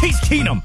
Case Keenum.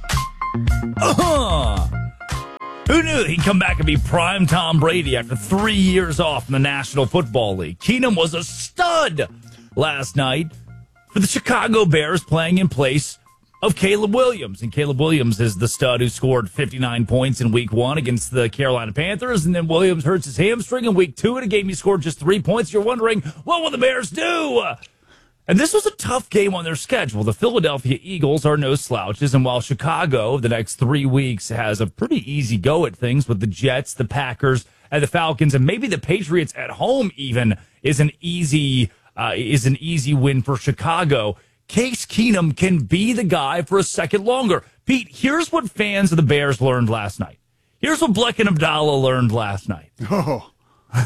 Who knew he'd come back and be prime Tom Brady after 3 years off in the National Football League? Keenum was a stud last night for the Chicago Bears, playing in place of Caleb Williams. And Caleb Williams is the stud who scored 59 points in Week 1 against the Carolina Panthers. And then Williams hurts his hamstring in Week 2 in a game he scored just 3 points. You're wondering, what will the Bears do? And this was a tough game on their schedule. The Philadelphia Eagles are no slouches, and while Chicago, the next 3 weeks, has a pretty easy go at things with the Jets, the Packers, and the Falcons, and maybe the Patriots at home even is an easy win for Chicago, Case Keenum can be the guy for a second longer. Pete, here's what fans of the Bears learned last night. Here's what Bleck and Abdallah learned last night. Oh.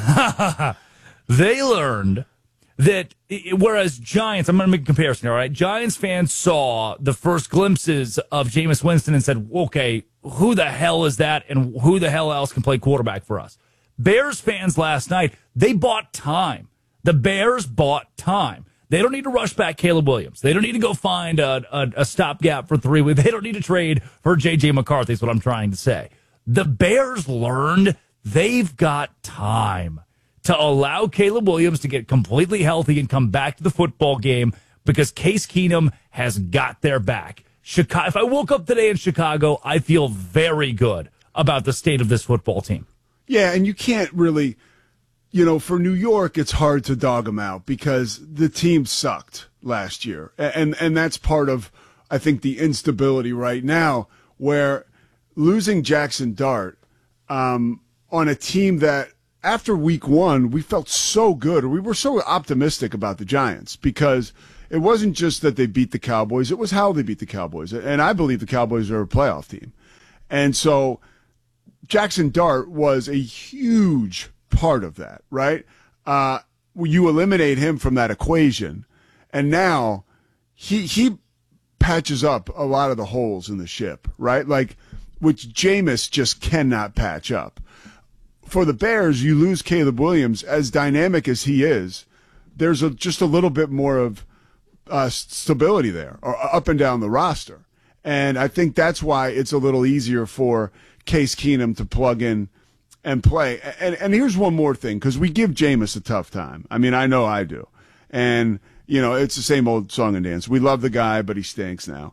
They learned that whereas Giants, I'm going to make a comparison, all right? Giants fans saw the first glimpses of Jameis Winston and said, okay, who the hell is that and who the hell else can play quarterback for us? Bears fans last night, they bought time. The Bears bought time. They don't need to rush back Caleb Williams. They don't need to go find a stopgap for 3 weeks. They don't need to trade for J.J. McCarthy is what I'm trying to say. The Bears learned they've got time to allow Caleb Williams to get completely healthy and come back to the football game because Case Keenum has got their back. Chicago, if I woke up today in Chicago, I feel very good about the state of this football team. Yeah, and you can't really, for New York, it's hard to dog them out because the team sucked last year. And that's part of, I think, the instability right now where losing Jackson Dart on a team that, after Week 1, we felt so good, or we were so optimistic about the Giants because it wasn't just that they beat the Cowboys, it was how they beat the Cowboys. And I believe the Cowboys are a playoff team. And so Jackson Dart was a huge part of that, right? You eliminate him from that equation, and now he patches up a lot of the holes in the ship, right? Like, which Jameis just cannot patch up. For the Bears, you lose Caleb Williams. As dynamic as he is, there's just a little bit more of stability there, or up and down the roster. And I think that's why it's a little easier for Case Keenum to plug in and play. And here's one more thing, because we give Jameis a tough time. I mean, I know I do. And, it's the same old song and dance. We love the guy, but he stinks now.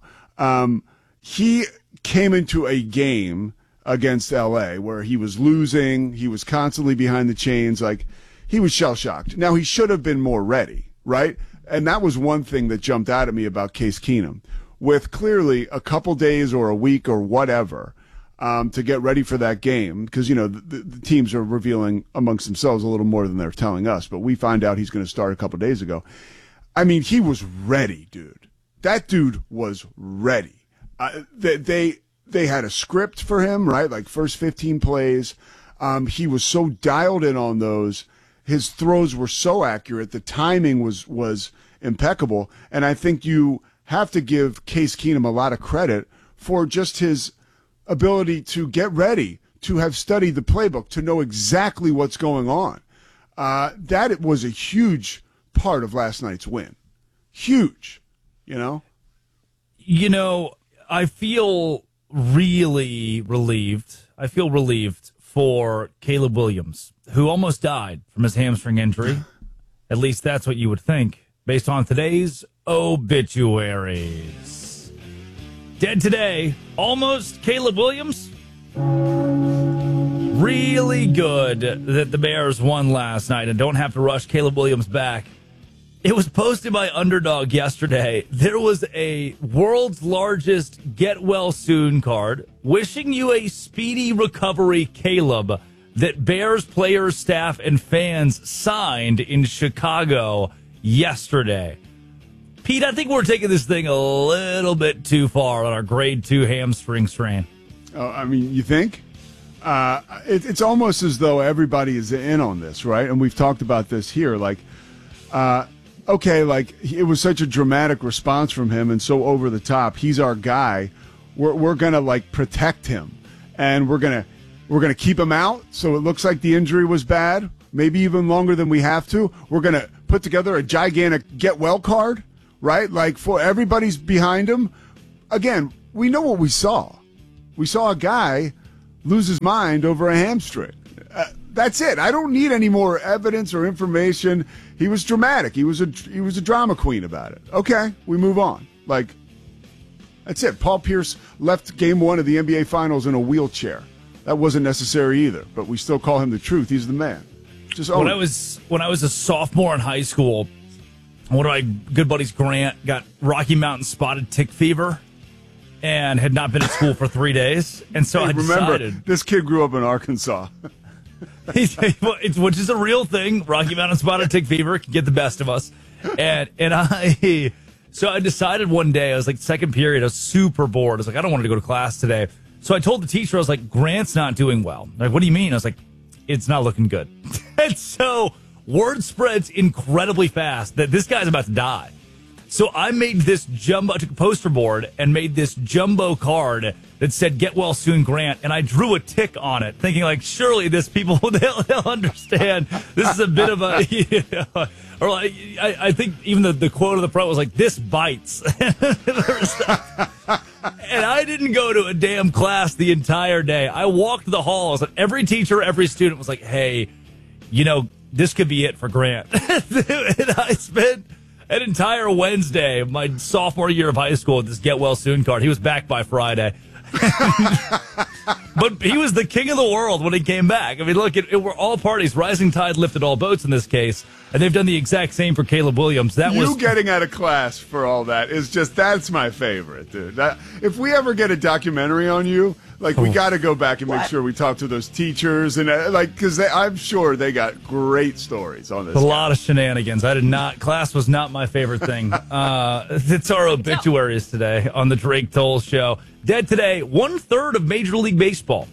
He came into a game against L.A. where he was losing. He was constantly behind the chains. Like, he was shell-shocked. Now, he should have been more ready, right? And that was one thing that jumped out at me about Case Keenum. With clearly a couple days or a week or whatever to get ready for that game, because, the teams are revealing amongst themselves a little more than they're telling us, but we find out he's going to start a couple days ago. I mean, he was ready, dude. That dude was ready. They had a script for him, right? Like first 15 plays. He was so dialed in on those. His throws were so accurate. The timing was impeccable. And I think you have to give Case Keenum a lot of credit for just his ability to get ready, to have studied the playbook, to know exactly what's going on. That was a huge part of last night's win. Huge, I feel really relieved. I feel relieved for Caleb Williams, who almost died from his hamstring injury. At least that's what you would think, based on today's obituaries. Dead today, almost Caleb Williams. Really good that the Bears won last night and don't have to rush Caleb Williams back. It was posted by Underdog yesterday. There was a world's largest get well soon card wishing you a speedy recovery, Caleb, that Bears players, staff, and fans signed in Chicago yesterday. Pete, I think we're taking this thing a little bit too far on our grade 2 hamstring strain. Oh, I mean, you think? It's almost as though everybody is in on this, right? And we've talked about this here. Like, okay, like it was such a dramatic response from him and so over the top. He's our guy. We're gonna like protect him, and we're gonna keep him out so it looks like the injury was bad, maybe even longer than we have to. We're gonna put together a gigantic get well card, right? Like for everybody's behind him. Again, we know what we saw. We saw a guy lose his mind over a hamstring. That's it. I don't need any more evidence or information. He was dramatic. He was a drama queen about it. Okay, we move on. Like, that's it. Paul Pierce left Game 1 of the NBA Finals in a wheelchair. That wasn't necessary either, but we still call him the truth. He's the man. Just own it. When I was a sophomore in high school, one of my good buddies, Grant, got Rocky Mountain spotted tick fever and had not been at school for 3 days. And so I decided. Remember, this kid grew up in Arkansas. Which is a real thing. Rocky Mountain spotted tick fever can get the best of us. So I decided one day, I was like, second period, I was super bored. I was like, I don't want to go to class today. So I told the teacher, I was like, Grant's not doing well. Like, what do you mean? I was like, it's not looking good. And so word spreads incredibly fast that this guy's about to die. So I made this I took a poster board and made this jumbo card that said, "Get well soon, Grant." And I drew a tick on it, thinking like, surely this people, they'll understand. This is a bit of a, or like, I think even the quote of the pro was like, "This bites." And I didn't go to a damn class the entire day. I walked the halls, and every teacher, every student was like, "Hey, this could be it for Grant." And I spent an entire Wednesday of my sophomore year of high school with this "Get well soon" card. He was back by Friday. But he was the king of the world when he came back. I mean, look, it were all parties. Rising tide lifted all boats in this case. And they've done the exact same for Caleb Williams. You getting out of class for all that is that's my favorite, dude. If we ever get a documentary on you, like, we got to go back and make sure we talk to those teachers. And, because I'm sure they got great stories on this. A lot of shenanigans. Class was not my favorite thing. It's our obituaries today on the Drake Toll Show. Dead today, 1/3 of Major League Baseball.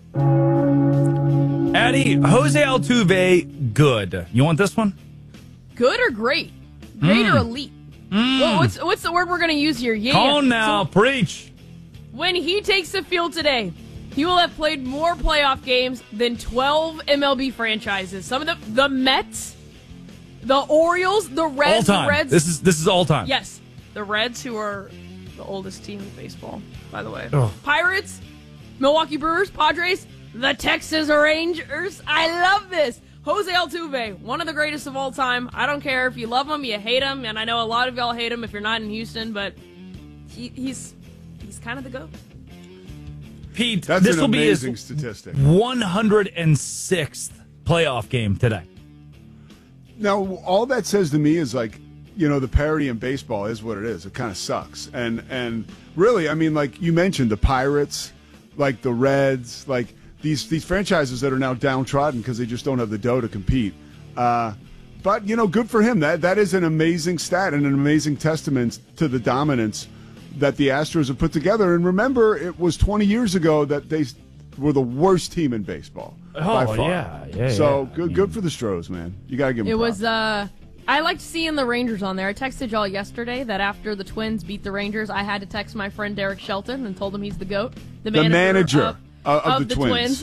Addie, Jose Altuve, good. You want this one? Good or great? Great or elite? Well, what's the word we're going to use here? Yeah. Come on now, preach. When he takes the field today, he will have played more playoff games than 12 MLB franchises. Some of the Mets, the Orioles, the Reds. All time. The Reds. This is all time. Yes. The Reds, who are the oldest team in baseball, by the way. Oh. Pirates, Milwaukee Brewers, Padres, the Texas Rangers. I love this. Jose Altuve, one of the greatest of all time. I don't care if you love him, you hate him, and I know a lot of y'all hate him if you're not in Houston, but he's kind of the GOAT. Pete, that's this an will be his amazing statistic. 106th playoff game today. Now, all that says to me is like, the parity in baseball is what it is. It kind of sucks. And really, I mean, like you mentioned, the Pirates, like the Reds, like these franchises that are now downtrodden because they just don't have the dough to compete. But, good for him. That is an amazing stat and an amazing testament to the dominance that the Astros have put together. And remember, it was 20 years ago that they were the worst team in baseball. By far. Yeah. So good for the Stros, man. You got to give them props. It was, I liked seeing the Rangers on there. I texted y'all yesterday that after the Twins beat the Rangers, I had to text my friend Derek Shelton and told him he's the GOAT. The manager of the Twins.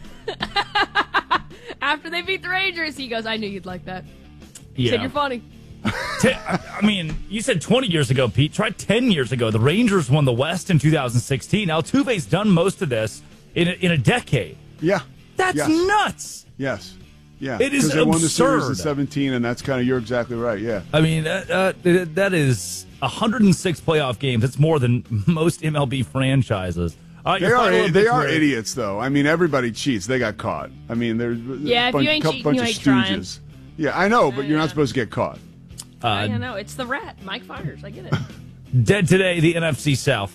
After they beat the Rangers, he goes, "I knew you'd like that." He said, "You're funny." I mean, you said 20 years ago, Pete. Try 10 years ago. The Rangers won the West in 2016. Altuve's done most of this in a decade. Yeah. That's nuts. Yes. Yeah. It is absurd. Because they won the series in 17, and that's you're exactly right, yeah. I mean, that is 106 playoff games. It's more than most MLB franchises. They are idiots, though. I mean, everybody cheats. They got caught. I mean, they're if you ain't cheating, you ain't stooges. Trying. Yeah, I know, but you're not supposed to get caught. I know. It's the rat, Mike Fiers. I get it. Dead today, the NFC South.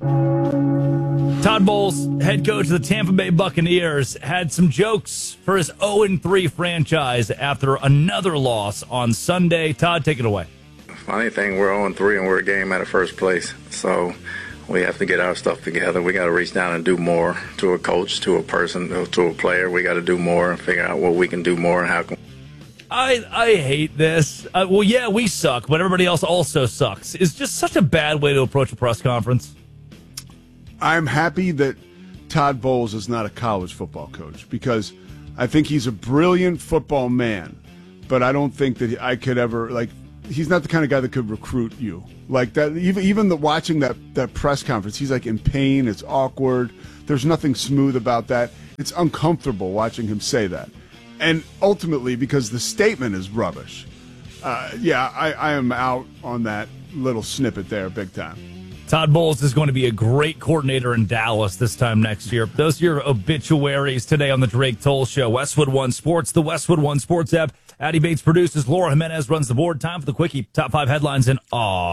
Todd Bowles, head coach of the Tampa Bay Buccaneers, had some jokes for his 0-3 franchise after another loss on Sunday. Todd, take it away. Funny thing, we're 0-3 and we're a game out of first place. So we have to get our stuff together. We got to reach down and do more to a coach, to a person, to a player. We got to do more and figure out what we can do more and how can. I hate this. Well, yeah, we suck, but everybody else also sucks. It's just such a bad way to approach a press conference. I'm happy that Todd Bowles is not a college football coach because I think he's a brilliant football man, but I don't think that I could ever, he's not the kind of guy that could recruit you like that. Even watching that press conference, he's like in pain. It's awkward. There's nothing smooth about that. It's uncomfortable watching him say that. And ultimately, because the statement is rubbish. I am out on that little snippet there big time. Todd Bowles is going to be a great coordinator in Dallas this time next year. Those are your obituaries today on the Drake Toll Show. Westwood One Sports, the Westwood One Sports app. Addie Bates produces. Laura Jimenez runs the board. Time for the quickie. Top 5 headlines in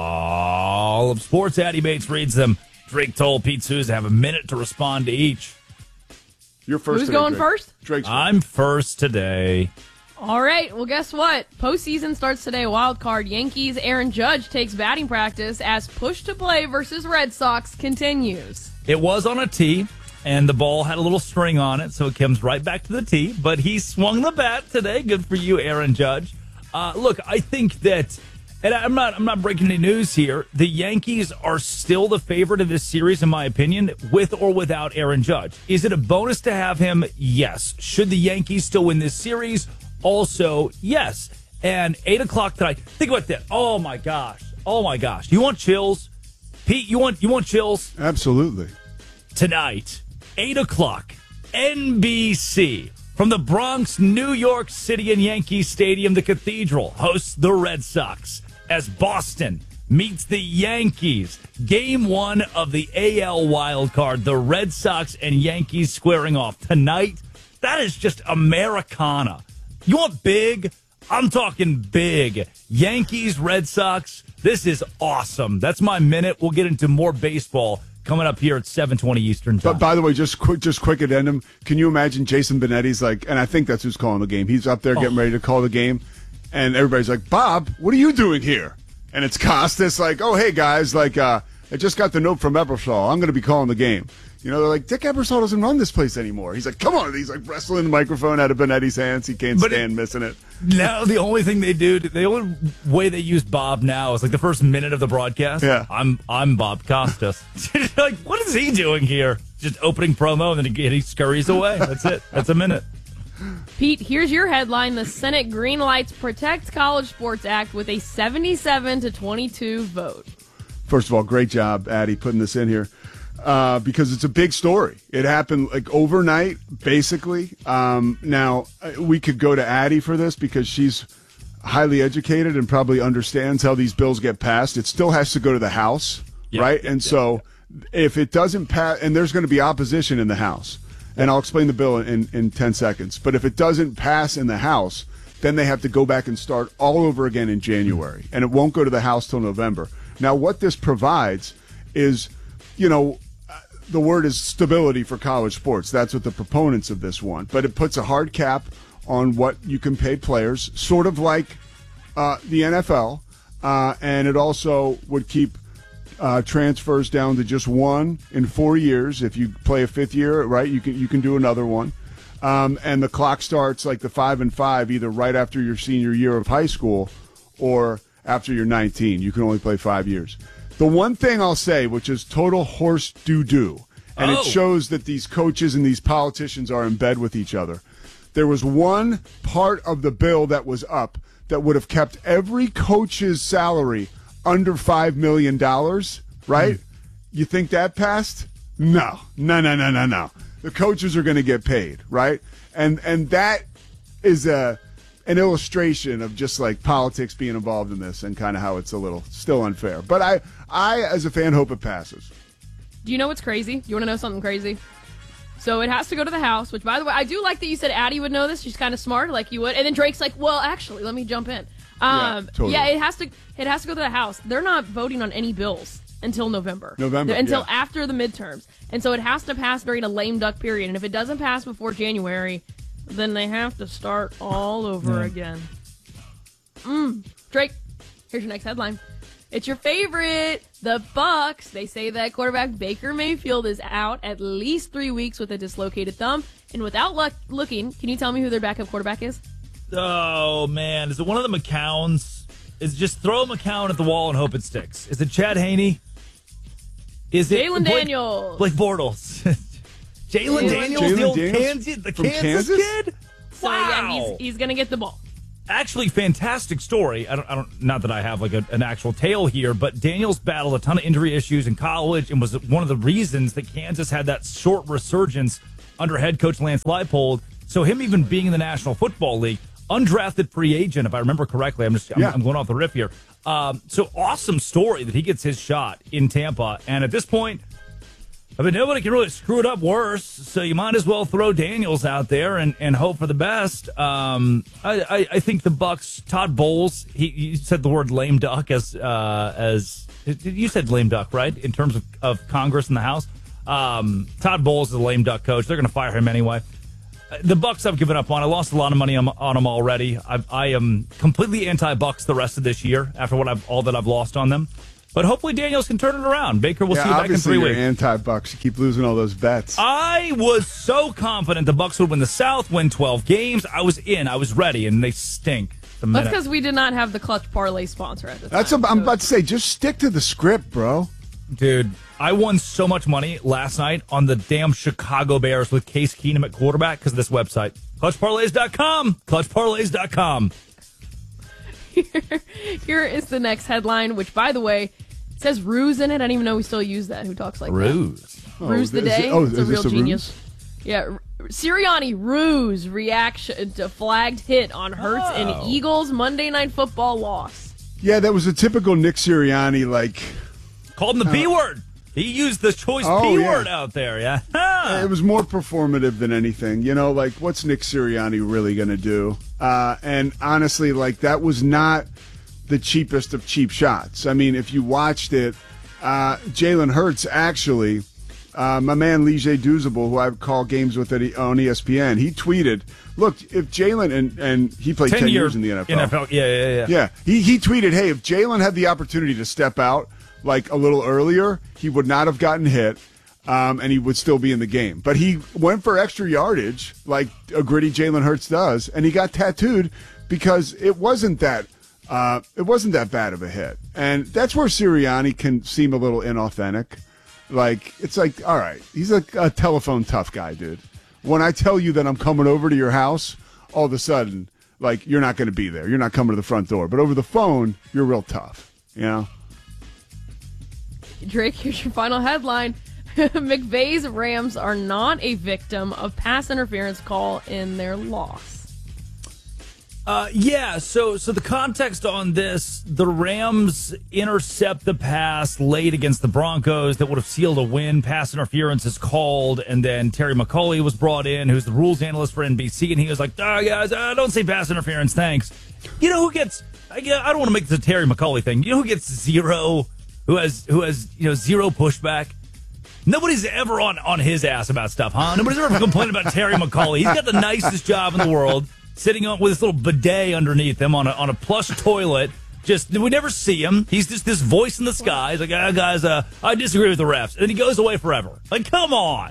all of sports. Addie Bates reads them. Drake Toll, Pete Souza have a minute to respond to each. You're first. Who's today, going Drake. first? Drake's I'm first today. All right, well, guess what? Postseason starts today. Wild card. Yankees' Aaron Judge takes batting practice as push to play versus Red Sox continues. It was on a tee, and the ball had a little string on it, so it comes right back to the tee. But he swung the bat today. Good for you, Aaron Judge. Look, I think that, and I'm not breaking any news here. The Yankees are still the favorite of this series, in my opinion, with or without Aaron Judge. Is it a bonus to have him? Yes. Should the Yankees still win this series? Also, yes. And 8 o'clock tonight. Think about that. Oh my gosh. You want chills? Pete, you want chills? Absolutely. Tonight, 8 o'clock, NBC. From the Bronx, New York City and Yankee Stadium, the Cathedral hosts the Red Sox as Boston meets the Yankees. Game 1 of the AL wildcard. The Red Sox and Yankees squaring off tonight. That is just Americana. You want big? I'm talking big. Yankees, Red Sox. This is awesome. That's my minute. We'll get into more baseball coming up here at 7:20 Eastern time. But by the way, just quick addendum. Can you imagine Jason Benetti's like, and I think that's who's calling the game. He's up there getting ready to call the game, and everybody's like, Bob, what are you doing here? And it's Costas like, oh, hey, guys, like, I just got the note from Ebersol. I'm going to be calling the game. You know, they're like, Dick Ebersol doesn't run this place anymore. He's like, come on. He's like wrestling the microphone out of Benetti's hands. He can't stand missing it. Now, the only thing they do, the only way they use Bob now is like the first minute of the broadcast. Yeah. I'm Bob Costas. Like, what is he doing here? Just opening promo and then he scurries away. That's it. That's a minute. Pete, here's your headline. The Senate greenlights Protect College Sports Act with a 77-22 vote. First of all, great job, Addie, putting this in here. Because it's a big story. It happened like overnight, basically. Now, we could go to Addie for this because she's highly educated and probably understands how these bills get passed. It still has to go to the House, right? And so if it doesn't pass, and there's going to be opposition in the House, and I'll explain the bill in 10 seconds. But if it doesn't pass in the House, then they have to go back and start all over again in January. And it won't go to the House till November. Now, what this provides is, you know, the word is stability for college sports. That's what the proponents of this want. But it puts a hard cap on what you can pay players, sort of like the NFL. And it also would keep transfers down to just one in 4 years. If you play a fifth year, right, you can do another one. And the clock starts like the 5 and 5, either right after your senior year of high school or after you're 19. You can only play 5 years. The one thing I'll say, which is total horse doo-doo, and it shows that these coaches and these politicians are in bed with each other. There was one part of the bill that was up that would have kept every coach's salary under $5 million, right? You think that passed? No. The coaches are going to get paid, right? And that is an illustration of just like politics being involved in this and kind of how it's a little still unfair. But I, as a fan, hope it passes. Do you know what's crazy? You want to know something crazy? So it has to go to the House, which, by the way, I do like that you said Addie would know this. She's kind of smart, like you would. And then Drake's like, well, actually, let me jump in. Totally. Yeah, it has to go to the House. They're not voting on any bills until November. Until after the midterms. And so it has to pass during a lame duck period. And if it doesn't pass before January, then they have to start all over again. Drake, here's your next headline. It's your favorite, the Bucks. They say that quarterback Baker Mayfield is out at least 3 weeks with a dislocated thumb. And without looking, can you tell me who their backup quarterback is? Oh, man. Is it one of the McCowns? Is it just throw a McCown at the wall and hope it sticks? Is it Chad Haney? Is it Jalen Daniels? Blake Bortles. Jalen Daniels, the old Kansas Kansas? kid? So, Wow. yeah, he's going to get the ball. Actually, fantastic story. I don't. Not that I have like an actual tale here, but Daniels battled a ton of injury issues in college and was one of the reasons that Kansas had that short resurgence under head coach Lance Leipold. So him even being in the National Football League, undrafted free agent, if I remember correctly. I'm going off the riff here. So awesome story that he gets his shot in Tampa, and at this point, I mean, nobody can really screw it up worse, so you might as well throw Daniels out there and hope for the best. I think the Bucs, Todd Bowles, he said the word lame duck as you said lame duck, right? In terms of Congress and the House. Todd Bowles is a lame duck coach. They're going to fire him anyway. The Bucs I've given up on. I lost a lot of money on them already. I am completely anti-Bucs the rest of this year after all that I've lost on them. But hopefully Daniels can turn it around. Baker will see you back in 3 weeks. You're anti-Bucs. You keep losing all those bets. I was so confident the Bucs would win the South, win 12 games. I was in. I was ready, and they stink. That's because we did not have the Clutch Parlay sponsor at the time. I'm about to say, just stick to the script, bro. Dude, I won so much money last night on the damn Chicago Bears with Case Keenum at quarterback because of this website. ClutchParlays.com. ClutchParlays.com. Here is the next headline, which, by the way, says ruse in it. I didn't even know we still use that. Who talks like ruse? That? Ruse the day. It's a real genius. Yeah. Sirianni ruse reaction to flagged hit on Hurts and Eagles Monday Night Football loss. Yeah, that was a typical Nick Sirianni, called him the B word. He used the choice P word out there, yeah. It was more performative than anything. What's Nick Sirianni really going to do? And honestly, that was not the cheapest of cheap shots. I mean, if you watched it, Jalen Hurts actually, my man Lige Douzable, who I call games with on ESPN, he tweeted, look, if Jalen, and he played 10 years in the NFL. Yeah. He tweeted, hey, if Jalen had the opportunity to step out a little earlier, he would not have gotten hit, and he would still be in the game. But he went for extra yardage, like a gritty Jalen Hurts does, and he got tattooed because it wasn't that bad of a hit. And that's where Sirianni can seem a little inauthentic. All right, he's a telephone tough guy, dude. When I tell you that I'm coming over to your house, all of a sudden, you're not going to be there. You're not coming to the front door. But over the phone, you're real tough, Drake, here's your final headline. McVay's Rams are not a victim of pass interference call in their loss. So the context on this, the Rams intercept the pass late against the Broncos that would have sealed a win. Pass interference is called, and then Terry McAulay was brought in, who's the rules analyst for NBC, and he was like, guys, don't say pass interference, thanks. You know who gets, I don't want to make this a Terry McAulay thing. You know who gets zero, who has zero pushback? Nobody's ever on his ass about stuff, huh? Nobody's ever complained about Terry McAulay. He's got the nicest job in the world, sitting on with this little bidet underneath him on a plush toilet. We never see him. He's just this voice in the sky. He's like, guys, I disagree with the refs. And then he goes away forever. Come on.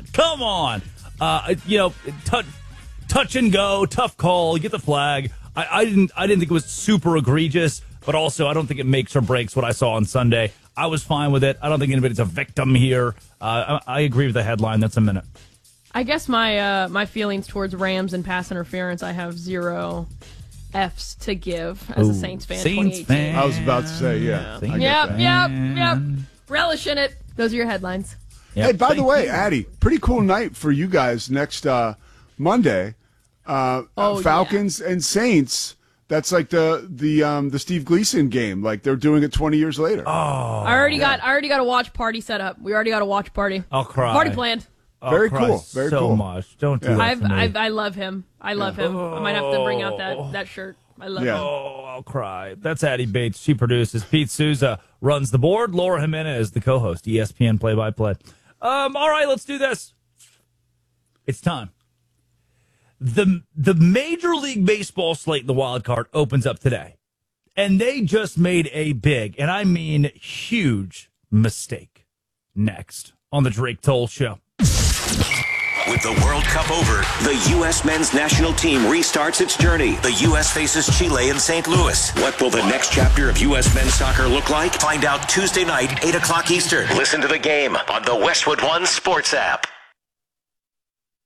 Touch and go, tough call, you get the flag. I didn't think it was super egregious, but also I don't think it makes or breaks what I saw on Sunday. I was fine with it. I don't think anybody's a victim here. I agree with the headline. That's a minute. I guess my feelings towards Rams and pass interference, I have 0 F's to give as a Saints fan. 2018. I was about to say, yeah. Yep. Relish in it. Those are your headlines. Yep. Hey, by the way, Addie, pretty cool night for you guys next Monday. Falcons and Saints. That's the Steve Gleason game. They're doing it 20 years later. Oh, I already got a watch party set up. We already got a watch party. I'll cry. Party planned. Very cool. Very so cool. much. Don't do that to me. I love him. I might have to bring out that shirt. I love him. Oh, I'll cry. That's Addie Bates. She produces. Pete Souza runs the board. Laura Jimenez, the co-host, ESPN play-by-play. All right, let's do this. It's time. The Major League Baseball slate in the wild card opens up today. And they just made a big, and I mean huge, mistake. Next on the Drake Toll Show. With the World Cup over, the U.S. men's national team restarts its journey. The U.S. faces Chile in St. Louis. What will the next chapter of U.S. men's soccer look like? Find out Tuesday night, 8 o'clock Eastern. Listen to the game on the Westwood One Sports app. Do you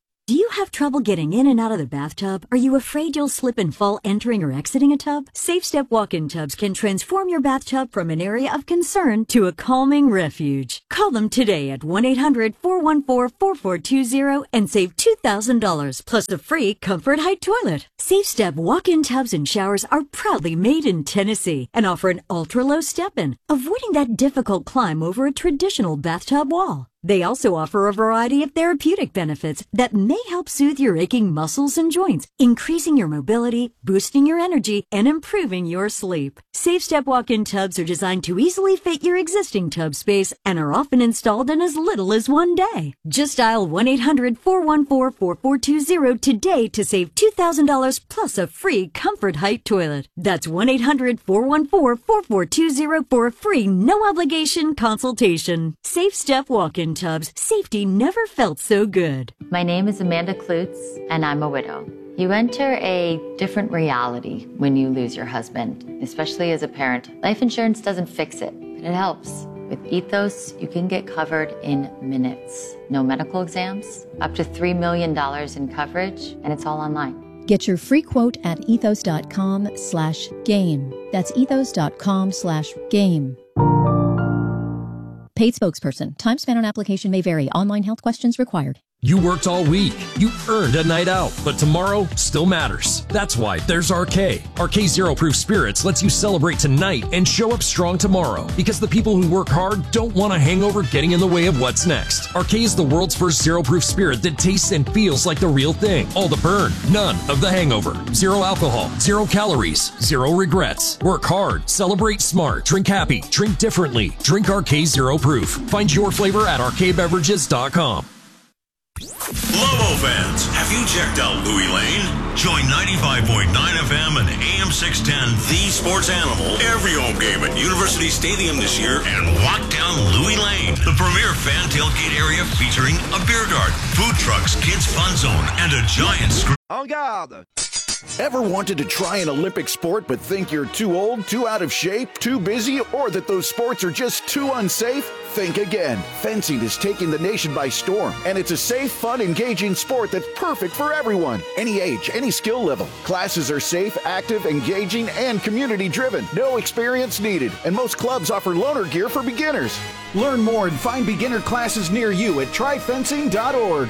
have trouble getting in and out of the bathtub? Are you afraid you'll slip and fall entering or exiting a tub? Safe Step walk-in tubs can transform your bathtub from an area of concern to a calming refuge. Call them today at 1-800-414-4420 and save $2,000 plus a free Comfort Height toilet. Safe Step walk-in tubs and showers are proudly made in Tennessee and offer an ultra-low step-in, avoiding that difficult climb over a traditional bathtub wall. They also offer a variety of therapeutic benefits that may help soothe your aching muscles and joints, increasing your mobility, boosting your energy, and improving your sleep. Safe Step walk-in tubs are designed to easily fit your existing tub space and are often installed in as little as one day. Just dial 1-800-414-4420 today to save $2,000 plus a free Comfort Height toilet. That's 1-800-414-4420 for a free, no-obligation consultation. Safe Step walk-in tubs. Safety never felt so good. My name is Amanda Klutz, and I'm a widow. You enter a different reality when you lose your husband, especially as a parent. Life insurance doesn't fix it, but it helps. With Ethos, you can get covered in minutes. No medical exams, up to $3 million in coverage, and it's all online. Get your free quote at ethos.com/game. That's ethos.com/game. Paid spokesperson. Time spent on application may vary. Online health questions required. You worked all week. You earned a night out, but tomorrow still matters. That's why there's RK. RK Zero Proof Spirits lets you celebrate tonight and show up strong tomorrow, because the people who work hard don't want a hangover getting in the way of what's next. RK is the world's first zero proof spirit that tastes and feels like the real thing. All the burn, none of the hangover. Zero alcohol, 0 calories, 0 regrets. Work hard, celebrate smart, drink happy, drink differently. Drink RK Zero Proof. Find your flavor at rkbeverages.com. Lobo fans, have you checked out Louis Lane? Join 95.9 FM and AM 610, The Sports Animal, every home game at University Stadium this year, and walk down Louis Lane, the premier fan tailgate area featuring a beer garden, food trucks, kids fun zone, and a giant screen. En garde! Ever wanted to try an Olympic sport but think you're too old, too out of shape, too busy, or that those sports are just too unsafe? Think again. Fencing is taking the nation by storm, and it's a safe, fun, engaging sport that's perfect for everyone. Any age, any skill level. Classes are safe, active, engaging, and community-driven. No experience needed, and most clubs offer loaner gear for beginners. Learn more and find beginner classes near you at tryfencing.org.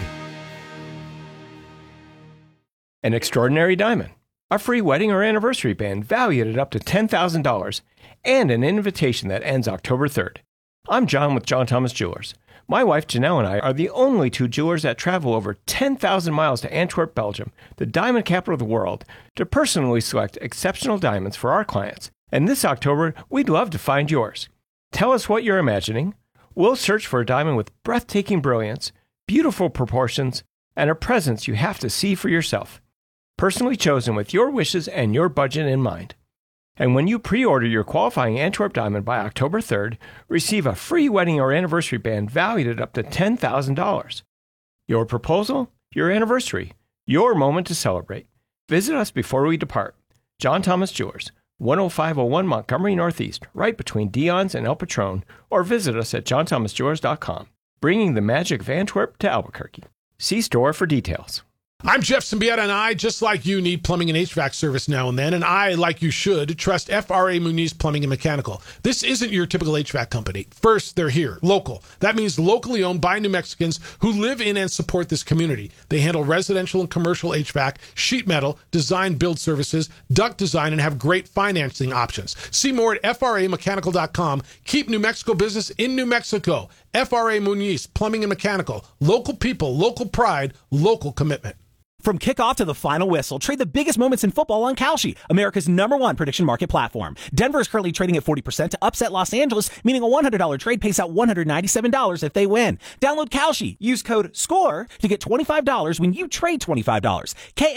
An Extraordinary Diamond, a free wedding or anniversary band valued at up to $10,000, and an invitation that ends October 3rd. I'm John with John Thomas Jewelers. My wife Janelle and I are the only two jewelers that travel over 10,000 miles to Antwerp, Belgium, the diamond capital of the world, to personally select exceptional diamonds for our clients. And this October, we'd love to find yours. Tell us what you're imagining. We'll search for a diamond with breathtaking brilliance, beautiful proportions, and a presence you have to see for yourself. Personally chosen with your wishes and your budget in mind. And when you pre-order your qualifying Antwerp diamond by October 3rd, receive a free wedding or anniversary band valued at up to $10,000. Your proposal, your anniversary, your moment to celebrate. Visit us before we depart. John Thomas Jewelers, 10501 Montgomery Northeast, right between Dion's and El Patron, or visit us at johnthomasjewelers.com, bringing the magic of Antwerp to Albuquerque. See store for details. I'm Jeff Symbieta, and I, just like you, need plumbing and HVAC service now and then, and I, like you should, trust FRA Muniz Plumbing and Mechanical. This isn't your typical HVAC company. First, they're here, local. That means locally owned by New Mexicans who live in and support this community. They handle residential and commercial HVAC, sheet metal, design build services, duct design, and have great financing options. See more at FRAmechanical.com. Keep New Mexico business in New Mexico. FRA Muniz Plumbing and Mechanical. Local people, local pride, local commitment. From kickoff to the final whistle, trade the biggest moments in football on Kalshi, America's #1 prediction market platform. Denver is currently trading at 40% to upset Los Angeles, meaning a $100 trade pays out $197 if they win. Download Kalshi. Use code SCORE to get $25 when you trade $25.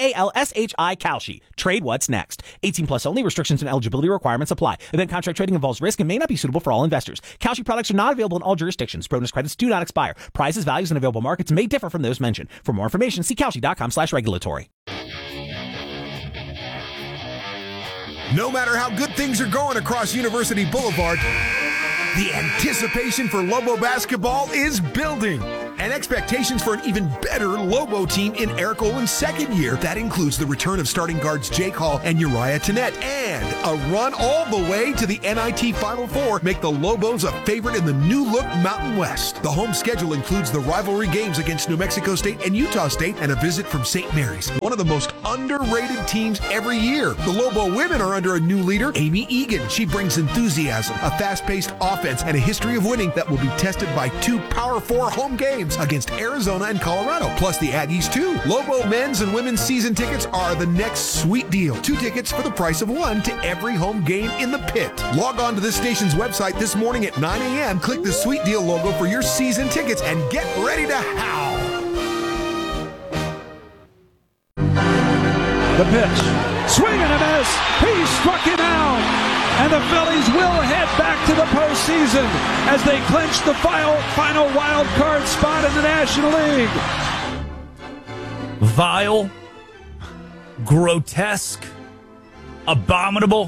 KALSHI Kalshi. Trade what's next. 18 plus only. Restrictions and eligibility requirements apply. Event contract trading involves risk and may not be suitable for all investors. Kalshi products are not available in all jurisdictions. Bonus credits do not expire. Prices, values, and available markets may differ from those mentioned. For more information, see Kalshi.com/regulatory. No matter how good things are going across University Boulevard, the anticipation for Lobo basketball is building. and expectations for an even better Lobo team in Eric Olin's second year. That includes the return of starting guards Jake Hall and Uriah Tenet, and a run all the way to the NIT Final Four make the Lobos a favorite in the new-look Mountain West. The home schedule includes the rivalry games against New Mexico State and Utah State and a visit from St. Mary's, one of the most underrated teams every year. The Lobo women are under a new leader, Amy Egan. She brings enthusiasm, a fast-paced offense, and a history of winning that will be tested by 2 Power 4 home games against Arizona and Colorado, plus the Aggies too. Lobo men's and women's season tickets are the next sweet deal. 2 tickets for the price of 1 to every home game in the pit. Log on to this station's website this morning at 9 a.m. Click the Sweet Deal logo for your season tickets and get ready to howl. The pitch. Swing and a miss. He struck him out. And the Phillies will head back to the postseason as they clinch the final wild card spot in the National League. Vile, grotesque, abominable,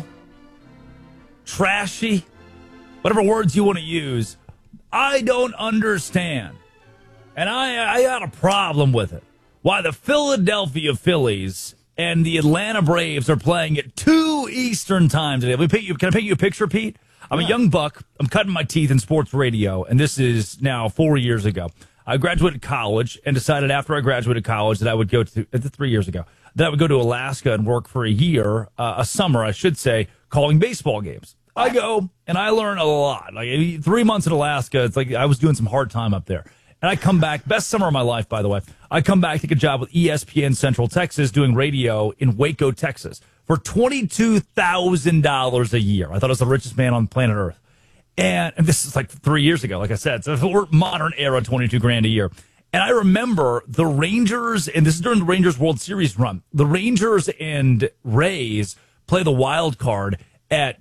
trashy, whatever words you want to use. I don't understand. And I got a problem with it. Why the Philadelphia Phillies and the Atlanta Braves are playing at 2 Eastern time today. Can I paint you a picture, Pete? I'm a young buck. I'm cutting my teeth in sports radio, and this is now 4 years ago. I graduated college and decided after I graduated college that I would go to 3 years ago that I would go to Alaska and work for a year, a summer, I should say, calling baseball games. I go and I learn a lot. Like 3 months in Alaska, it's like I was doing some hard time up there. And I come back, best summer of my life, by the way. I come back, take a job with ESPN Central Texas doing radio in Waco, Texas for $22,000 a year. I thought I was the richest man on planet Earth. And this is like 3 years ago, like I said. So we're modern era, $22,000 a year. And I remember the Rangers, and this is during the Rangers World Series run, the Rangers and Rays play the wild card at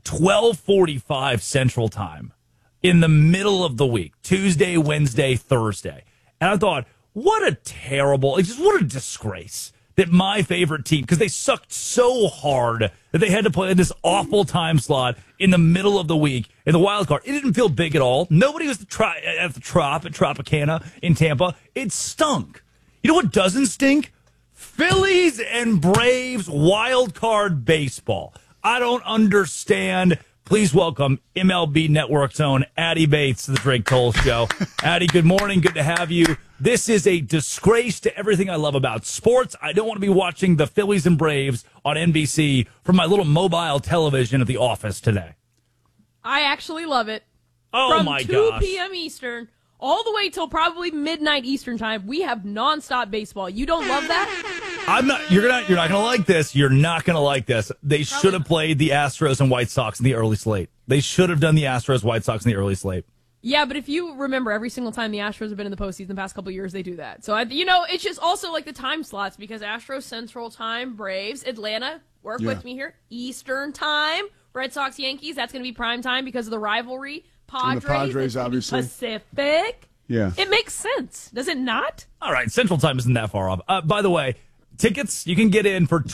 12:45 Central Time in the middle of the week, Tuesday, Wednesday, Thursday. And I thought, what a terrible, what a disgrace that my favorite team, because they sucked so hard that they had to play in this awful time slot in the middle of the week in the wild card. It didn't feel big at all. Nobody was at the Trop at Tropicana in Tampa. It stunk. You know what doesn't stink? Phillies and Braves wild card baseball. I don't understand. Please welcome MLB Network's own Addy Bates to the Drake Toll Show. Addy, good morning. Good to have you. This is a disgrace to everything I love about sports. I don't want to be watching the Phillies and Braves on NBC from my little mobile television at the office today. I actually love it. Oh, my gosh. From 2 p.m. Eastern all the way till probably midnight Eastern time, we have nonstop baseball. You don't love that? You're not gonna like this. You're not gonna like this. They should have played the Astros and White Sox in the early slate. They should have done the Astros White Sox in the early slate. Yeah, but if you remember, every single time the Astros have been in the postseason the past couple of years, they do that. So it's just also like the time slots because Astros Central Time, Braves, Atlanta, work with me here, Eastern Time, Red Sox Yankees. That's gonna be prime time because of the rivalry. Padres, obviously. Pacific. Yeah. It makes sense. Does it not? All right. Central Time isn't that far off. By the way, tickets you can get in for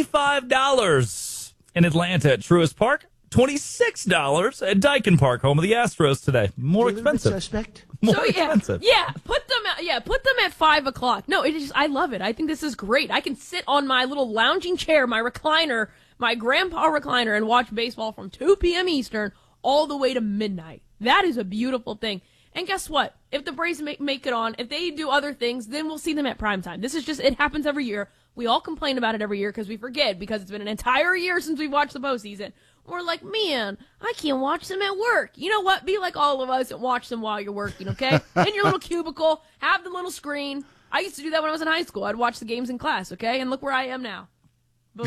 $25 in Atlanta at Truist Park, $26 at Daikin Park, home of the Astros today. More expensive. Suspect. More expensive. Yeah, put them at 5 o'clock. No, I love it. I think this is great. I can sit on my little lounging chair, my recliner, my grandpa recliner, and watch baseball from 2 p.m. Eastern all the way to midnight. That is a beautiful thing. And guess what? If the Braves make it on, if they do other things, then we'll see them at primetime. This is it happens every year. We all complain about it every year because we forget because it's been an entire year since we've watched the postseason. We're like, man, I can't watch them at work. You know what? Be like all of us and watch them while you're working, okay? In your little cubicle, have the little screen. I used to do that when I was in high school. I'd watch the games in class, okay? And look where I am now. Boom.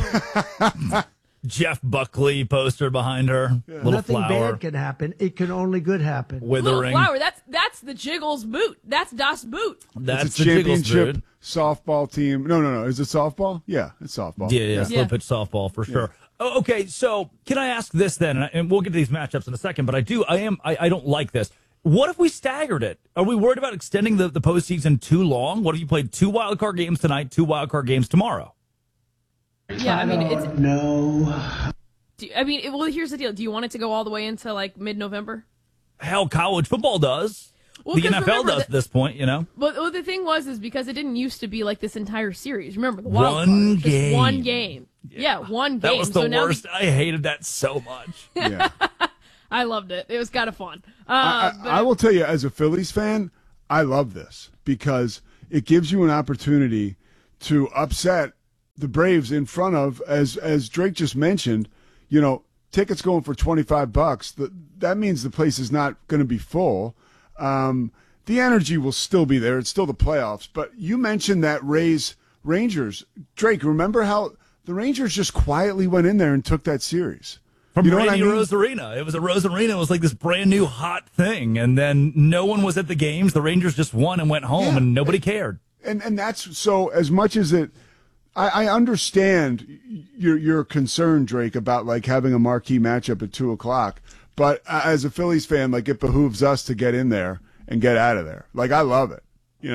Jeff Buckley poster behind her. Yeah. Little Nothing flower. bad can happen. It can only good happen. Withering. Little flower. That's the Jiggles boot. That's Das Boot. That's the championship boot. Softball team. No. Is it softball? Yeah, it's softball. Yeah. Slow pitch softball for sure. Oh, okay, so can I ask this then? And we'll get to these matchups in a second, but I don't like this. What if we staggered it? Are we worried about extending the postseason too long? What if you played 2 wildcard games tonight, 2 wildcard games tomorrow? Yeah, I mean, it's... No. Well, here's the deal. Do you want it to go all the way into, mid-November? Hell, college football does. Well, the NFL does at this point, But thing is because it didn't used to be like this entire series. Remember, the wild card, One just game. one game. Yeah, one game. That was the So now worst. I hated that so much. Yeah. I loved it. It was kind of fun. I will tell you, as a Phillies fan, I love this because it gives you an opportunity to upset the Braves in front of, as Drake just mentioned, tickets going for $25. That means the place is not going to be full. The energy will still be there. It's still the playoffs. But you mentioned that Rangers. Drake, remember how the Rangers just quietly went in there and took that series? From Randy Rosarina. It was a Rosarina. It was like this brand new hot thing. And then no one was at the games. The Rangers just won and went home, and nobody cared. And that's so, as much as it, I understand your concern, Drake, about like having a marquee matchup at 2:00. But as a Phillies fan, like, it behooves us to get in there and get out of there. Like, I love it,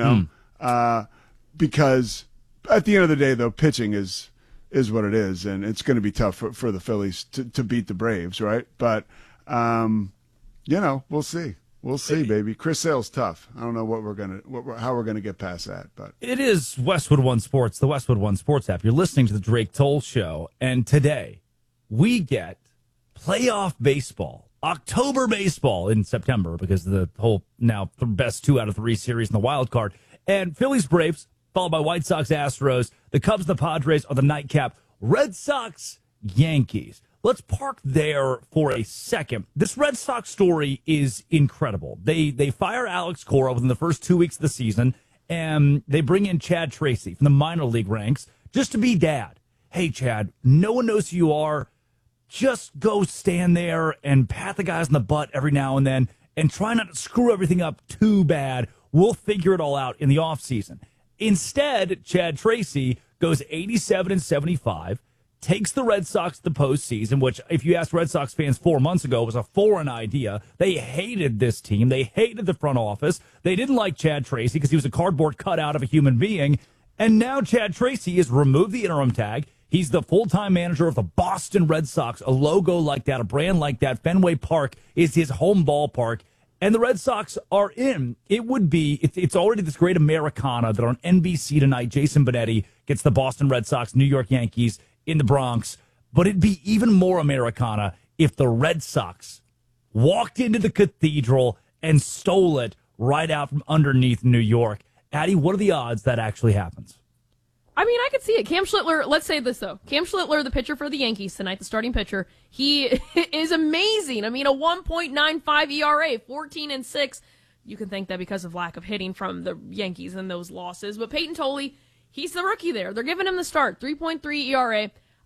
because at the end of the day, though, pitching is what it is, and it's going to be tough for the Phillies to beat the Braves, right? But, we'll see. We'll see, baby. Chris Sale's tough. I don't know how we're gonna get past that, but it is Westwood One Sports, the Westwood One Sports app. You're listening to the Drake Toll Show, and today we get playoff baseball, October baseball in September, because the whole now the best 2 out of 3 series in the wild card, and Phillies Braves, followed by White Sox Astros, the Cubs, the Padres are the nightcap, Red Sox Yankees. Let's park there for a second. This Red Sox story is incredible. They fire Alex Cora within the first 2 weeks of the season, and they bring in Chad Tracy from the minor league ranks just to be dad. Hey, Chad, no one knows who you are. Just go stand there and pat the guys in the butt every now and then and try not to screw everything up too bad. We'll figure it all out in the offseason. Instead, Chad Tracy goes 87-75, takes the Red Sox to the postseason, which, if you asked Red Sox fans 4 months ago, was a foreign idea. They hated this team. They hated the front office. They didn't like Chad Tracy because he was a cardboard cutout of a human being. And now Chad Tracy has removed the interim tag. He's the full-time manager of the Boston Red Sox, a logo like that, a brand like that. Fenway Park is his home ballpark. And the Red Sox are in. It's already this great Americana that on NBC tonight, Jason Benetti gets the Boston Red Sox, New York Yankees in the Bronx. But it'd be even more Americana if the Red Sox walked into the Cathedral and stole it right out from underneath New York. Addie, what are the odds that actually happens? I mean, I could see it. Cam Schlittler, let's say this, though. Cam Schlittler, the pitcher for the Yankees tonight, the starting pitcher, he is amazing. I mean, a 1.95 ERA, 14-6. You can think that because of lack of hitting from the Yankees and those losses. But Peyton Tolley, he's the rookie there. They're giving him the start, 3.3 ERA.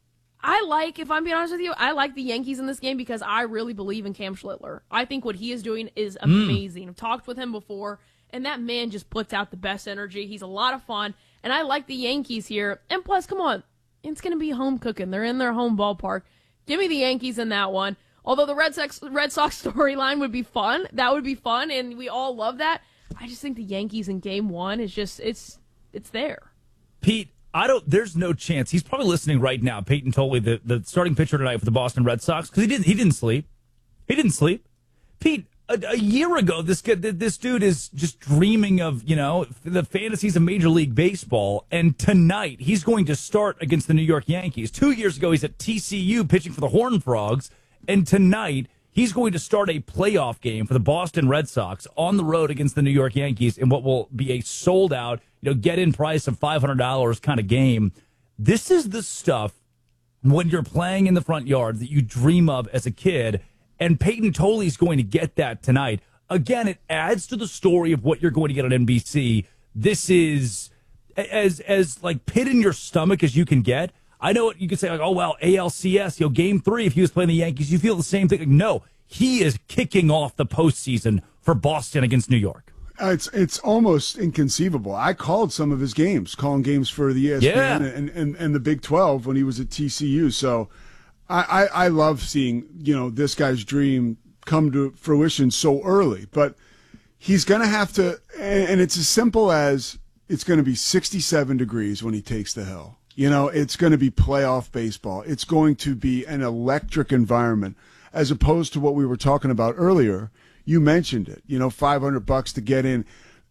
If I'm being honest with you, I like the Yankees in this game because I really believe in Cam Schlittler. I think what he is doing is amazing. I've talked with him before, and that man just puts out the best energy. He's a lot of fun. And I like the Yankees here. And plus, come on, it's going to be home cooking. They're in their home ballpark. Give me the Yankees in that one. Although the Red Sox storyline would be fun. That would be fun, and we all love that. I just think the Yankees in Game 1 is just, it's there. Pete, there's no chance. He's probably listening right now, Peyton Tolley, the starting pitcher tonight for the Boston Red Sox, because he didn't sleep. He didn't sleep. Pete, a year ago, this dude is just dreaming of, the fantasies of Major League Baseball. And tonight, he's going to start against the New York Yankees. 2 years ago, he's at TCU pitching for the Horned Frogs. And tonight, he's going to start a playoff game for the Boston Red Sox on the road against the New York Yankees in what will be a sold-out, get-in price of $500 kind of game. This is the stuff when you're playing in the front yard that you dream of as a kid. And Peyton Tolley's going to get that tonight. Again, it adds to the story of what you're going to get on NBC. This is as like pit in your stomach as you can get. I know you could say, like, oh, well, ALCS, Game 3, if he was playing the Yankees, you feel the same thing. Like, no, he is kicking off the postseason for Boston against New York. It's almost inconceivable. I called some of his games, calling games for the ESPN and the Big 12 when he was at TCU. So I love seeing, this guy's dream come to fruition so early. But he's going to have to, and it's as simple as it's going to be 67 degrees when he takes the hill. It's going to be playoff baseball. It's going to be an electric environment as opposed to what we were talking about earlier. You mentioned it, $500 to get in.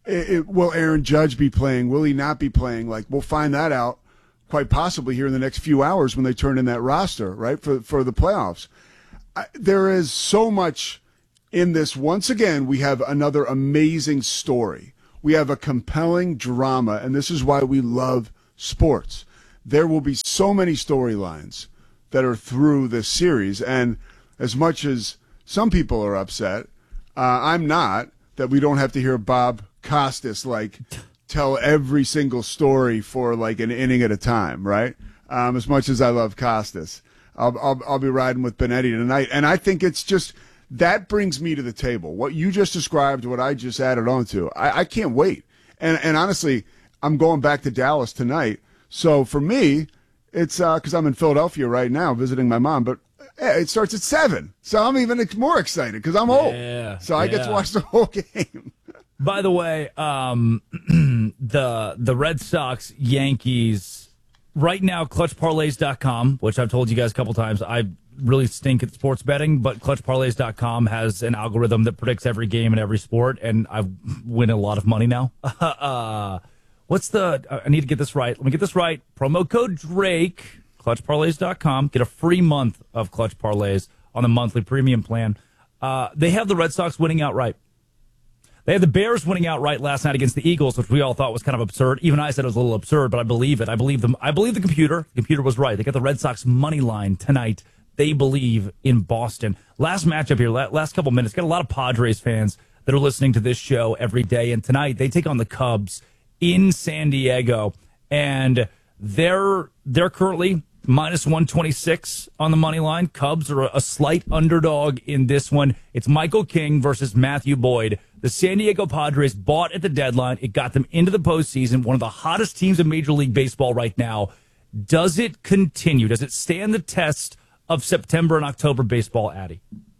Will Aaron Judge be playing? Will he not be playing? Like, we'll find that out quite possibly here in the next few hours when they turn in that roster, right, for the playoffs. There is so much in this. Once again, we have another amazing story. We have a compelling drama, and this is why we love sports. There will be so many storylines that are through this series, and as much as some people are upset, I'm not, that we don't have to hear Bob Costas tell every single story for like an inning at a time, right? As much as I love Costas, I'll be riding with Benetti tonight, and I think it's just that brings me to the table. What you just described, what I just added on to, I can't wait. And honestly, I'm going back to Dallas tonight. So for me, it's because I'm in Philadelphia right now visiting my mom, but it starts at 7. So I'm even more excited because I'm old. So I get to watch the whole game. By the way, the Red Sox, Yankees, right now, ClutchParlays.com, which I've told you guys a couple times, I really stink at sports betting, but ClutchParlays.com has an algorithm that predicts every game in every sport, and I win a lot of money now. I need to get this right. Let me get this right. Promo code Drake, ClutchParlays.com. Get a free month of Clutch Parlays on the monthly premium plan. They have the Red Sox winning outright. They had the Bears winning outright last night against the Eagles, which we all thought was kind of absurd. Even I said it was a little absurd, but I believe it. I believe them. I believe the computer. The computer was right. They got the Red Sox money line tonight. They believe in Boston. Last matchup here, last couple minutes. Got a lot of Padres fans that are listening to this show every day. And tonight they take on the Cubs in San Diego, and they're currently minus 126 on the money line. Cubs are a slight underdog in this one. It's Michael King versus Matthew Boyd. The San Diego Padres bought at the deadline. It got them into the postseason, one of the hottest teams in Major League Baseball right now. Does it continue? Does it stand the test of September and October baseball, Addie?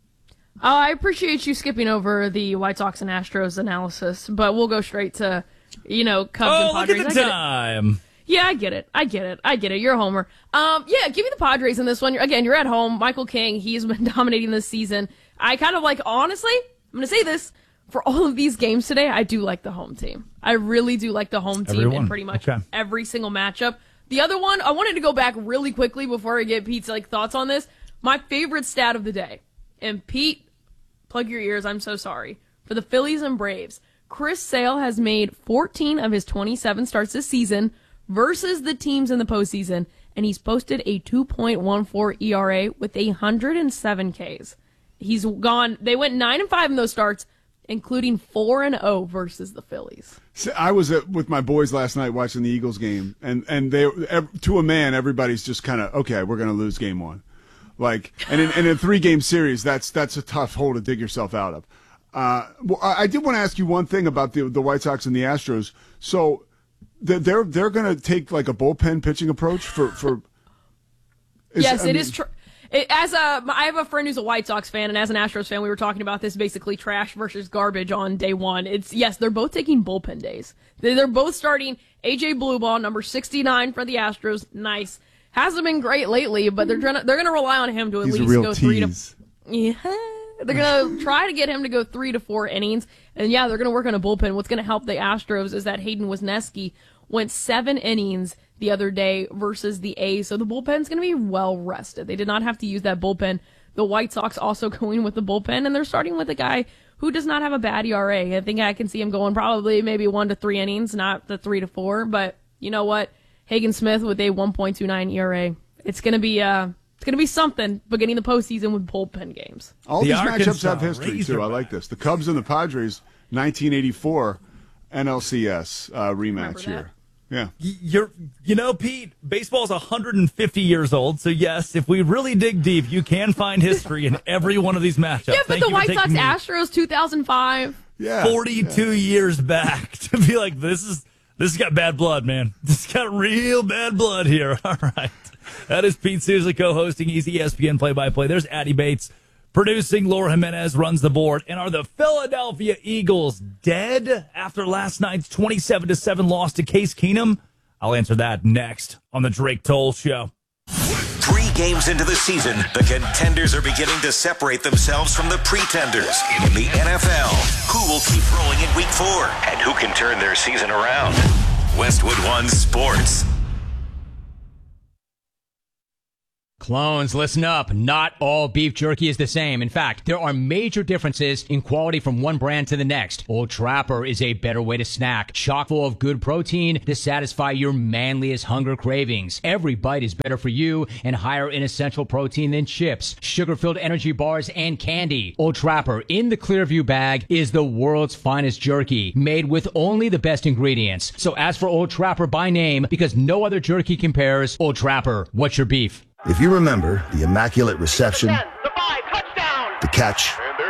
I appreciate you skipping over the White Sox and Astros analysis, but we'll go straight to, Cubs and Padres. Look at the time. Yeah, I get it. You're a homer. Give me the Padres in this one. Again, you're at home. Michael King, he's been dominating this season. I kind of honestly, I'm going to say this, for all of these games today, I do like the home team. I really do like the home team in pretty much every single matchup. The other one, I wanted to go back really quickly before I get Pete's thoughts on this. My favorite stat of the day, and Pete, plug your ears, I'm so sorry. For the Phillies and Braves, Chris Sale has made 14 of his 27 starts this season versus the teams in the postseason, and he's posted a 2.14 ERA with 107 Ks. He's gone. They went 9-5 in those starts, including 4-0 versus the Phillies. I was with my boys last night watching the Eagles game, and they, to a man, everybody's just kind of, okay, we're going to lose game one. And in a 3-game series, that's a tough hole to dig yourself out of. I did want to ask you one thing about the White Sox and the Astros. So they're going to take a bullpen pitching approach for. Yes, it is true. I have a friend who's a White Sox fan, and as an Astros fan, we were talking about this basically trash versus garbage on day one. They're both taking bullpen days. They're both starting AJ Blueball, number 69 for the Astros. Nice. Hasn't been great lately, but they're gonna rely on him to at least go 3 to. Yeah, they're gonna try to get him to go 3 to 4 innings, and they're gonna work on a bullpen. What's gonna help the Astros is that Hayden Wesneski went 7 innings the other day versus the A's, so the bullpen's going to be well rested. They did not have to use that bullpen. The White Sox also going with the bullpen, and they're starting with a guy who does not have a bad ERA. I think I can see him going probably maybe 1 to 3 innings, not the 3 to 4. But you know what? Hagen Smith with a 1.29 ERA. It's going to be something beginning the postseason with bullpen games. All these matchups have history too. I like this. The Cubs and the Padres, 1984 NLCS rematch here. Yeah. Pete, baseball's 150 years old, so yes, if we really dig deep, you can find history in every one of these matchups. Yeah, but the White Sox Astros 2005. Yeah. 42 years back to be like, this has got bad blood, man. This has got real bad blood here. All right. That is Pete Souza co-hosting Easy ESPN Play-by-Play. There's Addie Bates producing. Laura Jimenez runs the board. And are the Philadelphia Eagles dead after last night's 27-7 loss to Case Keenum? I'll answer that next on the Drake Toll Show. 3 games into the season, the contenders are beginning to separate themselves from the pretenders. In the NFL, who will keep rolling in week 4? And who can turn their season around? Westwood One Sports. Clones, listen up. Not all beef jerky is the same. In fact, there are major differences in quality from one brand to the next. Old Trapper is a better way to snack, chock full of good protein to satisfy your manliest hunger cravings. Every bite is better for you and higher in essential protein than chips, sugar-filled energy bars, and candy. Old Trapper in the Clearview bag is the world's finest jerky, made with only the best ingredients. So ask for Old Trapper by name because no other jerky compares. Old Trapper, what's your beef? If you remember the immaculate reception, the catch,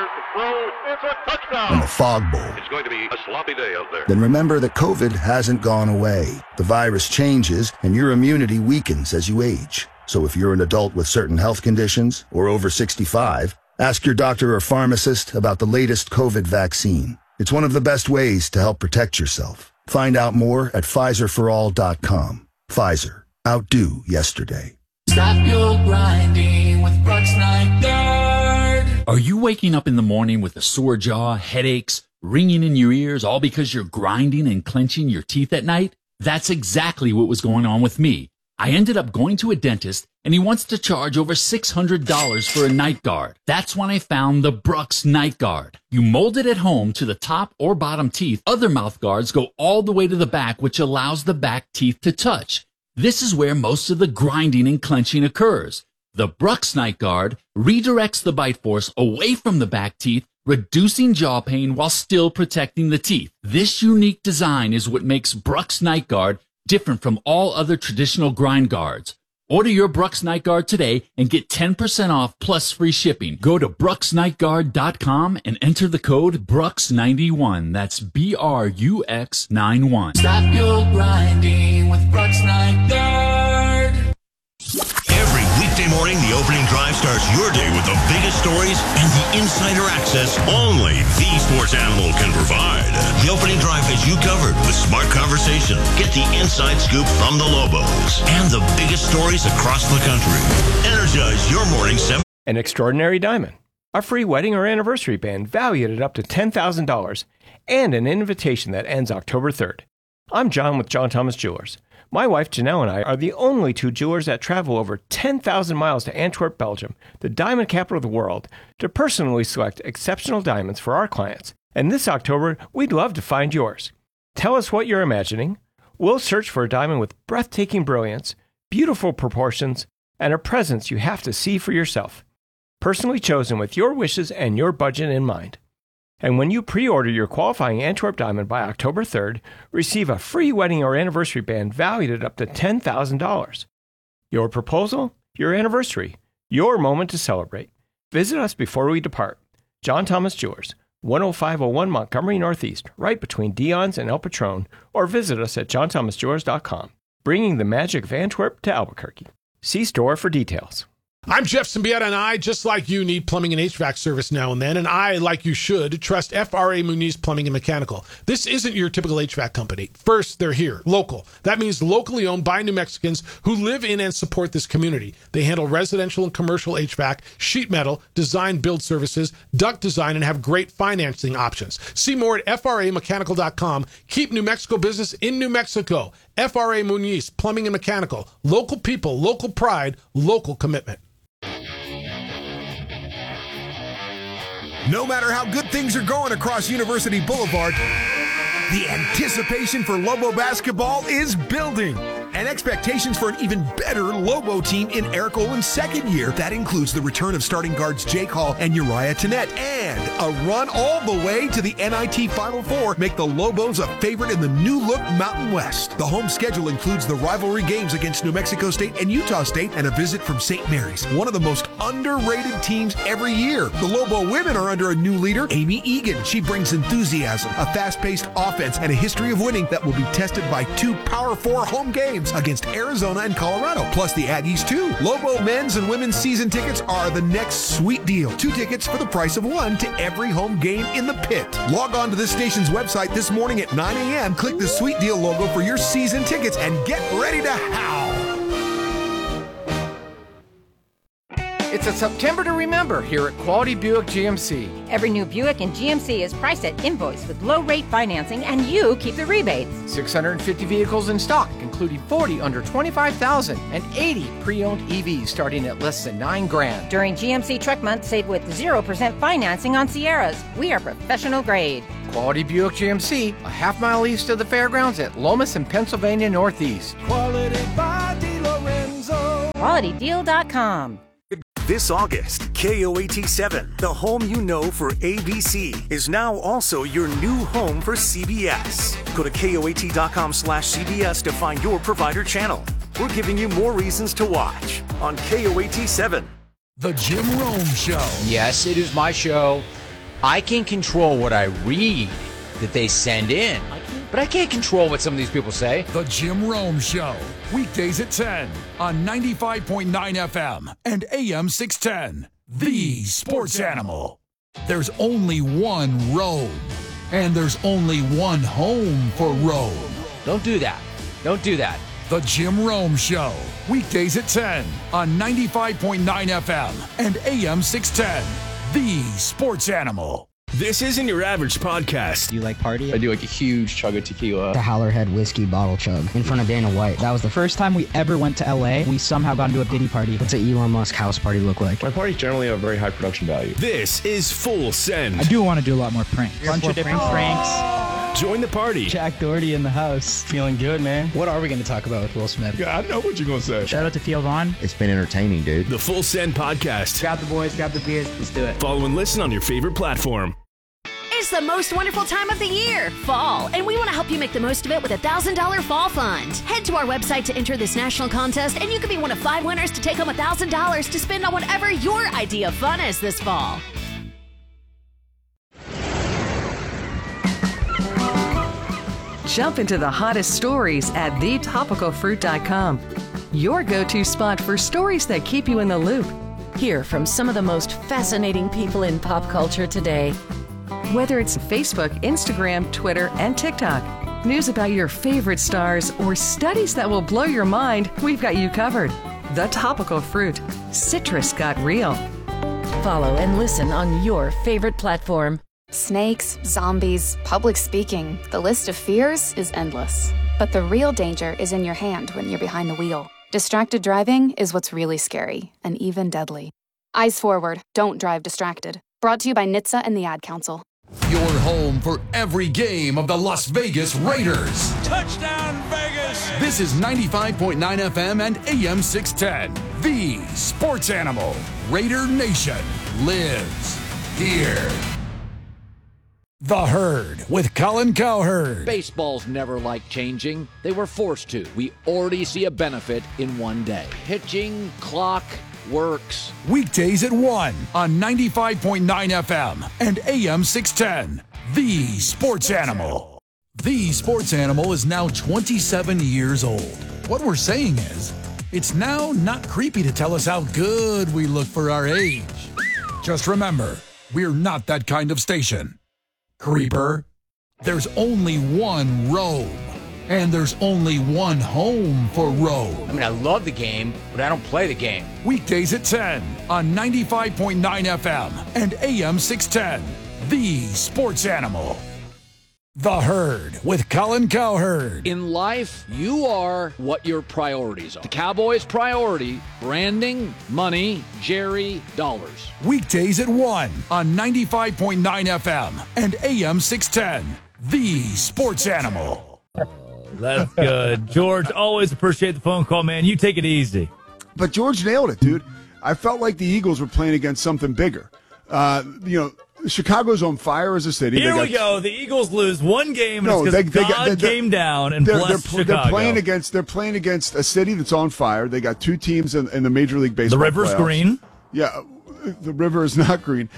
and the fog bowl, it's going to be a sloppy day out there. Then remember that COVID hasn't gone away. The virus changes, and your immunity weakens as you age. So if you're an adult with certain health conditions or over 65, ask your doctor or pharmacist about the latest COVID vaccine. It's one of the best ways to help protect yourself. Find out more at PfizerForAll.com. Pfizer. Outdo yesterday. Stop your grinding with Brooks Night Guard. Are you waking up in the morning with a sore jaw, headaches, ringing in your ears, all because you're grinding and clenching your teeth at night? That's exactly what was going on with me. I ended up going to a dentist, and he wants to charge over $600 for a night guard. That's when I found the Brooks Night Guard. You mold it at home to the top or bottom teeth. Other mouth guards go all the way to the back, which allows the back teeth to touch. This is where most of the grinding and clenching occurs. The Brooks Night Guard redirects the bite force away from the back teeth, reducing jaw pain while still protecting the teeth. This unique design is what makes Brooks Night Guard different from all other traditional grind guards. Order your Brooks Night Guard today and get 10% off plus free shipping. Go to BrooksNightGuard.com and enter the code Brooks91. That's BRUX91. Stop your grinding with Brooks Night Guard. Every weekday morning, the opening drive starts your day with the biggest stories and the insider access only the sports animal can provide. The opening drive has you covered with smart conversation. Get the inside scoop from the Lobos and the biggest stories across the country. Energize your morning. An extraordinary diamond, a free wedding or anniversary band valued at up to $10,000, and an invitation that ends October 3rd. I'm John with John Thomas Jewelers. My wife Janelle and I are the only 2 jewelers that travel over 10,000 miles to Antwerp, Belgium, the diamond capital of the world, to personally select exceptional diamonds for our clients. And this October, we'd love to find yours. Tell us what you're imagining. We'll search for a diamond with breathtaking brilliance, beautiful proportions, and a presence you have to see for yourself. Personally chosen with your wishes and your budget in mind. And when you pre-order your qualifying Antwerp diamond by October 3rd, receive a free wedding or anniversary band valued at up to $10,000. Your proposal, your anniversary, your moment to celebrate. Visit us before we depart. John Thomas Jewelers, 10501 Montgomery Northeast, right between Dion's and El Patron, or visit us at johnthomasjewelers.com, bringing the magic of Antwerp to Albuquerque. See store for details. I'm Jeff Symbieta, and I, just like you, need plumbing and HVAC service now and then, and I, like you should, trust FRA Muniz Plumbing and Mechanical. This isn't your typical HVAC company. First, they're here, local. That means locally owned by New Mexicans who live in and support this community. They handle residential and commercial HVAC, sheet metal, design build services, duct design, and have great financing options. See more at FRAmechanical.com. Keep New Mexico business in New Mexico. FRA Muniz Plumbing and Mechanical. Local people, local pride, local commitment. No matter how good things are going across University Boulevard, the anticipation for Lobo basketball is building. And expectations for an even better Lobo team in Eric Olin's second year. That includes the return of starting guards Jake Hall and Uriah Tenet, and a run all the way to the NIT Final Four make the Lobos a favorite in the new-look Mountain West. The home schedule includes the rivalry games against New Mexico State and Utah State, and a visit from St. Mary's, one of the most underrated teams every year. The Lobo women are under a new leader, Amy Egan. She brings enthusiasm, a fast-paced offense, and a history of winning that will be tested by 2 Power 4 home games against Arizona and Colorado, plus the Aggies too. Lobo men's and women's season tickets are the next sweet deal. 2 tickets for the price of 1 to every home game in the pit. Log on to this station's website this morning at 9 a.m. Click the sweet deal logo for your season tickets and get ready to howl. It's a September to remember here at Quality Buick GMC. Every new Buick in GMC is priced at invoice with low-rate financing, and you keep the rebates. 650 vehicles in stock, including 40 under $25,000 and 80 pre-owned EVs starting at less than $9,000. During GMC Truck Month, save with 0% financing on Sierras. We are professional grade. Quality Buick GMC, a half-mile east of the fairgrounds at Lomas and Pennsylvania Northeast. Quality by DiLorenzo. QualityDeal.com. This August, KOAT7, the home you know for ABC, is now also your new home for CBS. Go to KOAT.com/CBS to find your provider channel. We're giving you more reasons to watch on KOAT7. The Jim Rome Show. Yes, it is my show. I can control what I read that they send in, but I can't control what some of these people say. The Jim Rome Show. Weekdays at 10 on 95.9 FM and AM 610. The Sports Animal. There's only one Rome, and there's only one home for Rome. Don't do that. Don't do that. The Jim Rome Show. Weekdays at 10 on 95.9 FM and AM 610. The Sports Animal. This isn't your average podcast. Do you like party? I do like a huge chug of tequila. The Howlerhead whiskey bottle chug in front of Dana White. That was the first time we ever went to LA. We somehow got into a Diddy party. What's an Elon Musk house party look like? My parties generally have very high production value. This is Full Send. I do want to do a lot more pranks. Bunch of different pranks. Join the party. Jack Doherty in the house. Feeling good, man. What are we going to talk about with Will Smith? Yeah, I know what you're going to say. Shout out to Theo Vaughn. It's been entertaining, dude. The Full Send Podcast. Grab the boys, grab the beers. Let's do it. Follow and listen on your favorite platform. It's the most wonderful time of the year, fall, and we want to help you make the most of it with a $1,000 fall fund. Head to our website to enter this national contest, and you could be one of 5 winners to take home $1,000 to spend on whatever your idea of fun is this fall. Jump into the hottest stories at thetopicalfruit.com. Your go-to spot for stories that keep you in the loop. Hear from some of the most fascinating people in pop culture today. Whether it's Facebook, Instagram, Twitter, and TikTok, news about your favorite stars, or studies that will blow your mind, we've got you covered. The Topical Fruit. Citrus got real. Follow and listen on your favorite platform. Snakes, zombies, public speaking. The list of fears is endless. But the real danger is in your hand when you're behind the wheel. Distracted driving is what's really scary and even deadly. Eyes forward. Don't drive distracted. Brought to you by NHTSA and the Ad Council. Your home for every game of the Las Vegas Raiders. Touchdown, Vegas! This is 95.9 FM and AM 610. The Sports Animal. Raider Nation lives here. The Herd with Colin Cowherd. Baseballs never liked changing. They were forced to. We already see a benefit in one day. Pitching, clock, works. Weekdays at 1 on 95.9 FM and AM 610. The Sports Animal. The Sports Animal is now 27 years old. What we're saying is, it's now not creepy to tell us how good we look for our age. Just remember, we're not that kind of station. Creeper, there's only one Rome, and there's only one home for Rome. I mean, I love the game, but I don't play the game. Weekdays at 10 on 95.9 FM and AM 610. The Sports Animal. The Herd with Colin Cowherd. In life, you are what your priorities are. The Cowboys' priority, branding, money, Jerry, dollars. Weekdays at 1 on 95.9 FM and AM 610. The Sports Animal. That's good. George, always appreciate the phone call, man. You take it easy. But George nailed it, dude. I felt like the Eagles were playing against something bigger. Chicago's on fire as a city. Here we go. The Eagles lose one game, and it's because God came down and blessed Chicago. They're playing against a city that's on fire. They got two teams in the Major League Baseball. The river's playoffs. green. Yeah, the river is not green.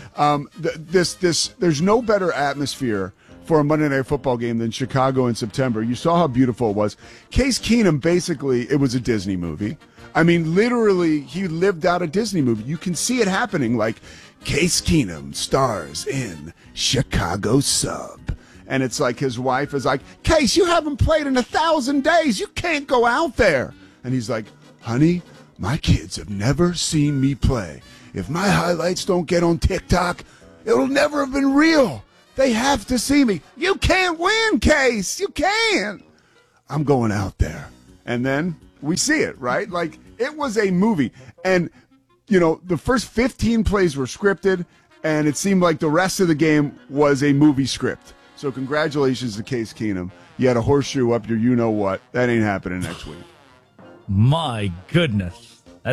There's no better atmosphere for a Monday Night Football game than Chicago in September. You saw how beautiful it was. Case Keenum, basically, it was a Disney movie. I mean, literally, he lived out a Disney movie. You can see it happening, like Case Keenum stars in Chicago Sub. And it's like his wife is like, Case, you haven't played in 1,000 days. You can't go out there. And he's like, honey, my kids have never seen me play. if my highlights don't get on TikTok, it'll never have been real. They have to see me. You can't win, Case. You can't. I'm going out there. And then we see it, right? Like, it was a movie. And, you know, the first 15 plays were scripted, and it seemed like the rest of the game was a movie script. So congratulations to Case Keenum. You had a horseshoe up your you-know-what. That ain't happening next week. My goodness.